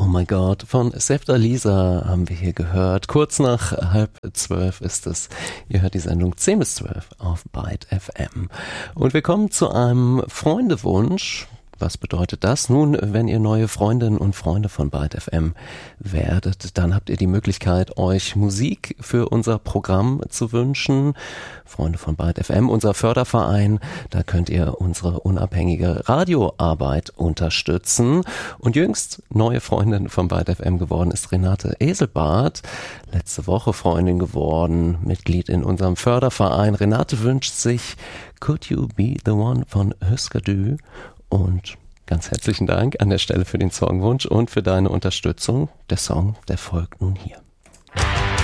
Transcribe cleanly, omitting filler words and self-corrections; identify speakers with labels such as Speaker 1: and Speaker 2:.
Speaker 1: Oh my God von Sefta Lisa haben wir hier gehört. Kurz nach 11:30 ist es. Ihr hört die Sendung 10 bis 12 auf Byte FM. Und wir kommen zu einem Freundewunsch. Was bedeutet das? Nun, wenn ihr neue Freundinnen und Freunde von Byte FM werdet, dann habt ihr die Möglichkeit, euch Musik für unser Programm zu wünschen. Freunde von Byte FM, unser Förderverein, da könnt ihr unsere unabhängige Radioarbeit unterstützen. Und jüngst neue Freundin von Byte FM geworden ist Renate Eselbart. Letzte Woche Freundin geworden, Mitglied in unserem Förderverein. Renate wünscht sich Could You Be The One von Husker Du. Und ganz herzlichen Dank an der Stelle für den Songwunsch und für deine Unterstützung. Der Song, der folgt nun hier.